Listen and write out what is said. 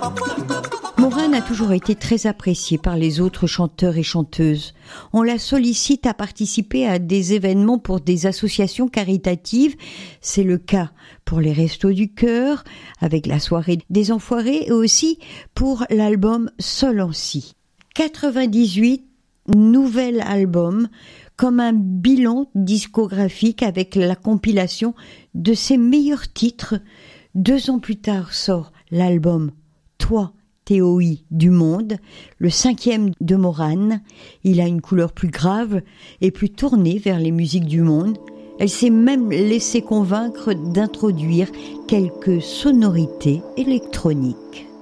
Morane a toujours été très appréciée par les autres chanteurs et chanteuses. On la sollicite à participer à des événements pour des associations caritatives. C'est le cas pour les Restos du Cœur, avec la soirée des Enfoirés, et aussi pour l'album Seul en Si. 98, nouvel album, comme un bilan discographique avec la compilation de ses meilleurs titres. 2 ans plus tard sort l'album Toi, TOI du Monde, le 5e de Morane. Il a une couleur plus grave et plus tournée vers les musiques du monde. Elle s'est même laissée convaincre d'introduire quelques sonorités électroniques.